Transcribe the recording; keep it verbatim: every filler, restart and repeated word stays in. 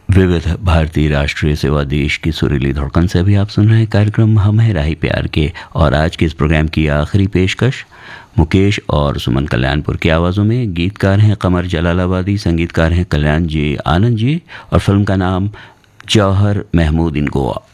विविध भारतीय राष्ट्रीय सेवा देश की सुरीली धड़कन से अभी आप सुन रहे हैं कार्यक्रम हम है राही प्यार के। और आज के इस प्रोग्राम की आखिरी पेशकश मुकेश और सुमन कल्याणपुर की आवाज़ों में। गीतकार हैं कमर जलालाबादी, संगीतकार हैं कल्याण जी आनंद जी और फिल्म का नाम जौहर महमूद इन गोवा।